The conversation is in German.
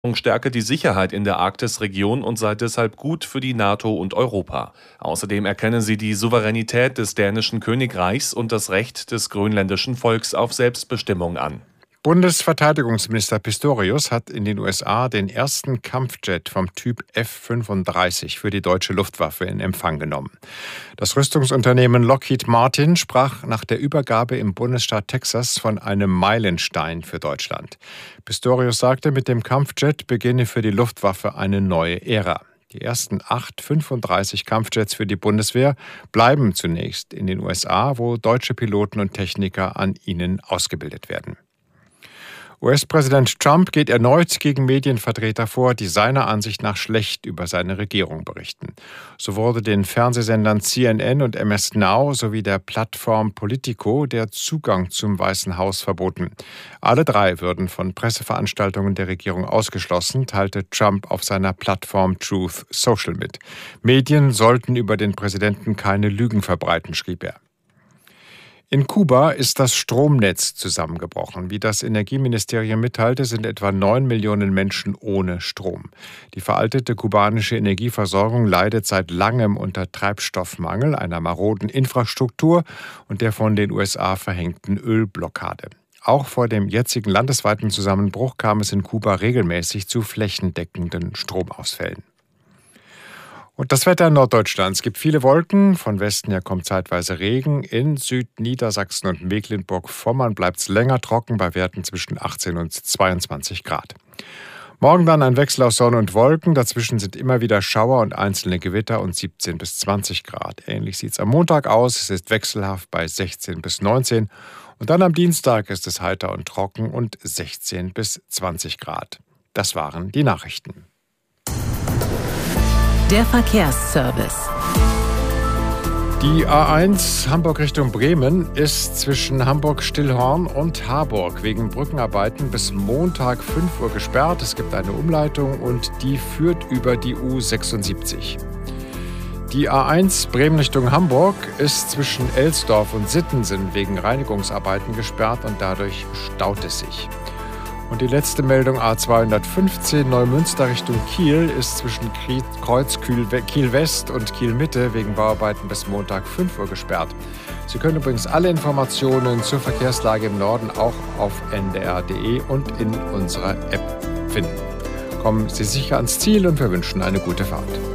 Stärke die Sicherheit in der Arktisregion und sei deshalb gut für die NATO und Europa. Außerdem erkennen sie die Souveränität des dänischen Königreichs und das Recht des grönländischen Volks auf Selbstbestimmung an. Bundesverteidigungsminister Pistorius hat in den USA den ersten Kampfjet vom Typ F-35 für die deutsche Luftwaffe in Empfang genommen. Das Rüstungsunternehmen Lockheed Martin sprach nach der Übergabe im Bundesstaat Texas von einem Meilenstein für Deutschland. Pistorius sagte, mit dem Kampfjet beginne für die Luftwaffe eine neue Ära. Die ersten 8 F-35 Kampfjets für die Bundeswehr bleiben zunächst in den USA, wo deutsche Piloten und Techniker an ihnen ausgebildet werden. US-Präsident Trump geht erneut gegen Medienvertreter vor, die seiner Ansicht nach schlecht über seine Regierung berichten. So wurde den Fernsehsendern CNN und MS Now sowie der Plattform Politico der Zugang zum Weißen Haus verboten. Alle 3 würden von Presseveranstaltungen der Regierung ausgeschlossen, teilte Trump auf seiner Plattform Truth Social mit. Medien sollten über den Präsidenten keine Lügen verbreiten, schrieb er. In Kuba ist das Stromnetz zusammengebrochen. Wie das Energieministerium mitteilte, sind etwa 9 Millionen Menschen ohne Strom. Die veraltete kubanische Energieversorgung leidet seit langem unter Treibstoffmangel, einer maroden Infrastruktur und der von den USA verhängten Ölblockade. Auch vor dem jetzigen landesweiten Zusammenbruch kam es in Kuba regelmäßig zu flächendeckenden Stromausfällen. Und das Wetter in Norddeutschland. Es gibt viele Wolken. Von Westen her kommt zeitweise Regen. In Südniedersachsen und Mecklenburg-Vorpommern bleibt es länger trocken bei Werten zwischen 18 und 22 Grad. Morgen dann ein Wechsel aus Sonne und Wolken. Dazwischen sind immer wieder Schauer und einzelne Gewitter und 17 bis 20 Grad. Ähnlich sieht es am Montag aus. Es ist wechselhaft bei 16 bis 19. Und dann am Dienstag ist es heiter und trocken und 16 bis 20 Grad. Das waren die Nachrichten. Der Verkehrsservice. Die A1 Hamburg Richtung Bremen ist zwischen Hamburg-Stillhorn und Harburg wegen Brückenarbeiten bis Montag 5 Uhr gesperrt. Es gibt eine Umleitung und die führt über die U76. Die A1 Bremen Richtung Hamburg ist zwischen Elsdorf und Sittensen wegen Reinigungsarbeiten gesperrt und dadurch staut es sich. Und die letzte Meldung A215 Neumünster Richtung Kiel ist zwischen Kreuz Kiel West und Kiel Mitte wegen Bauarbeiten bis Montag 5 Uhr gesperrt. Sie können übrigens alle Informationen zur Verkehrslage im Norden auch auf ndr.de und in unserer App finden. Kommen Sie sicher ans Ziel und wir wünschen eine gute Fahrt.